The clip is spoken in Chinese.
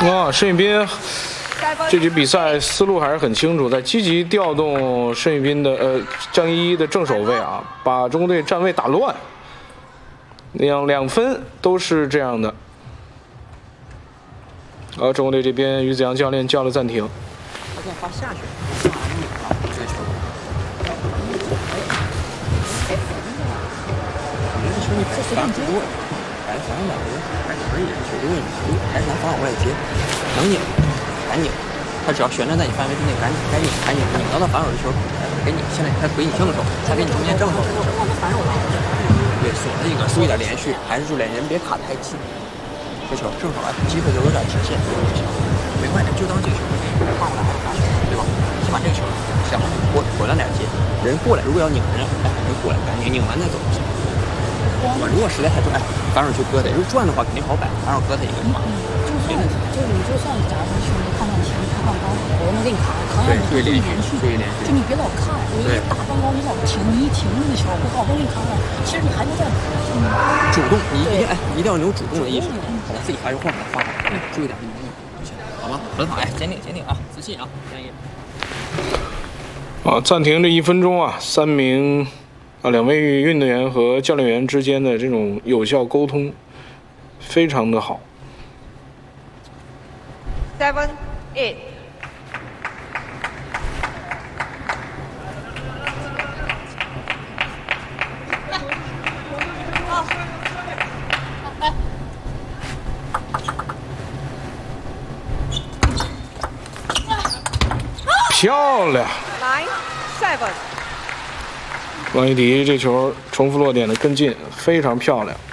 啊，申宇彬这局比赛思路还是很清楚，在积极调动申宇彬的江依依的正手位啊，把中国队站位打乱。2分都是这样的。中国队这边于子阳教练叫了暂停。 他这样发下去，这个球。我觉得这球你不随便接，反正两个人还可以，球如果你还是拿防守过来接，能拧，赶紧。他只要旋转在你范围之内，赶紧拧到他反手的球，给你现在他给你正手，他给你中间正手。对，锁了一个，注意点连续，还是注意点人别卡太近。这球正手机会就有点停线，没关系，就当这个球放过来还是拿球，对吧？先把这个球想果断点接，人过来如果要拧人，人过来赶紧拧完再走就行。如果实在太转，反手去搁他，如果转的话肯定好摆，反手搁他一个是吧？ 就算假如说球看到前看到高，我能给你扛下来， 注意连续， 就你别老看，你一打半高你老停，你一停那个球，我好不容易扛下来，其实你还能再主动，你一定要有主动的意识，把自己发球换发好，注意点就行，好吗？很好，坚定啊，自信啊，专业。 暂停这1分钟啊，3名2位运动员和教练员之间的这种有效沟通，非常的好。 7-8。 漂亮！ 9-7。 王一迪这球重复落点的跟进，非常漂亮。